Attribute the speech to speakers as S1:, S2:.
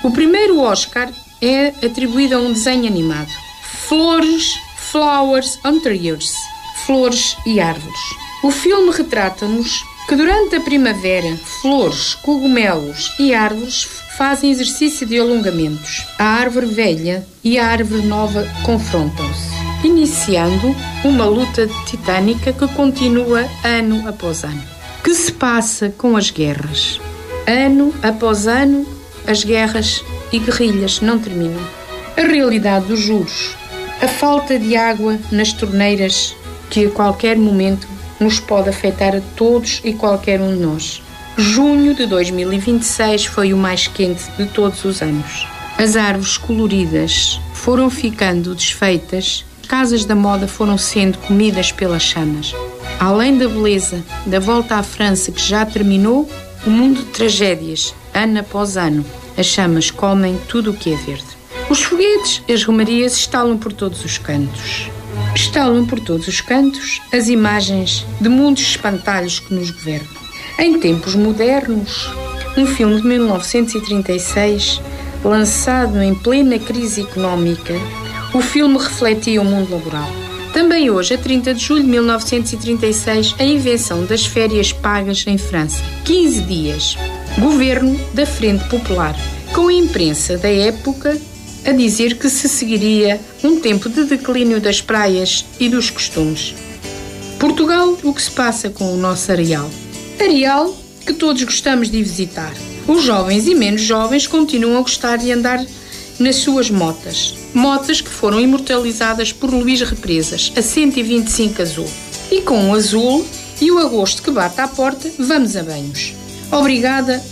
S1: O primeiro Oscar é atribuído a um desenho animado. Flowers on Trees, Flores e Árvores. O filme retrata-nos que durante a primavera, flores, cogumelos e árvores fazem exercício de alongamentos. A árvore velha e a árvore nova confrontam-se, iniciando uma luta titânica que continua ano após ano. Que se passa com as guerras? Ano após ano, as guerras e guerrilhas não terminam. A realidade dos juros, a falta de água nas torneiras que a qualquer momento nos pode afetar a todos e qualquer um de nós. Junho de 2026 foi o mais quente de todos os anos. As árvores coloridas foram ficando desfeitas, casas da moda foram sendo comidas pelas chamas. Além da beleza da volta à França que já terminou, o mundo de tragédias, ano após ano, as chamas comem tudo o que é verde. Os foguetes e as romarias estalam por todos os cantos. Estalam por todos os cantos as imagens de mundos espantalhos que nos governam. Em tempos modernos, um filme de 1936, lançado em plena crise económica, o filme refletia o mundo laboral. Também hoje, a 30 de julho de 1936, a invenção das férias pagas em França. 15 dias. Governo da Frente Popular, com a imprensa da época a dizer que se seguiria um tempo de declínio das praias e dos costumes. Portugal, o que se passa com o nosso areal? Areal que todos gostamos de visitar. Os jovens e menos jovens continuam a gostar de andar nas suas motas. Motas que foram imortalizadas por Luís Represas, a 125 azul. E com o azul e o agosto que bate à porta, vamos a banhos. Obrigada